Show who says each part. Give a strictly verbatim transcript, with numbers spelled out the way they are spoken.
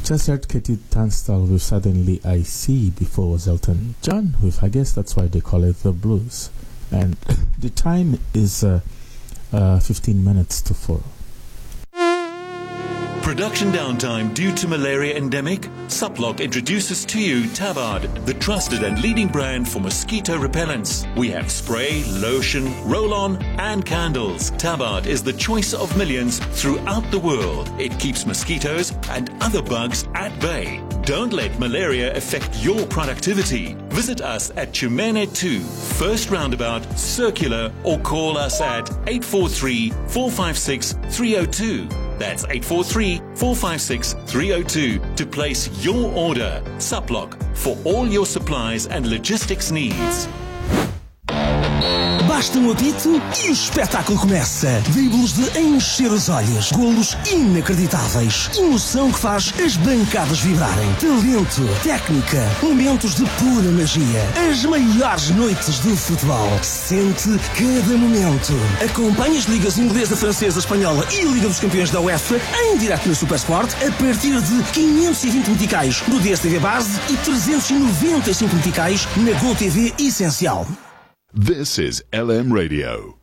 Speaker 1: just heard Katie Tunstall with Suddenly I See. Before was Elton John with, I guess that's why they call it the blues. And the time is uh, uh, fifteen minutes to four.
Speaker 2: Production downtime due to malaria endemic? Suplock introduces to you Tabard, the trusted and leading brand for mosquito repellents. We have spray, lotion, roll-on and candles. Tabard is the choice of millions throughout the world. It keeps mosquitoes and other bugs at bay. Don't let malaria affect your productivity. Visit us at Chumene two, First Roundabout, Circular, or call us at eight four three, four five six, three zero two. That's eight four three, four five six, three zero two to place your order. Suplock, for all your supplies and logistics needs.
Speaker 3: Basta um apito e o espetáculo começa. Dribles de encher os olhos, golos inacreditáveis, emoção que faz as bancadas vibrarem, talento, técnica, momentos de pura magia, as maiores noites do futebol. Sente cada momento. Acompanhe as ligas inglesa, francesa, espanhola e a Liga dos Campeões da UEFA em direto no Supersport a partir de quinhentos e vinte meticais no D S T V Base e trezentos e noventa e cinco meticais na GolTV Essencial.
Speaker 4: This is L M Radio.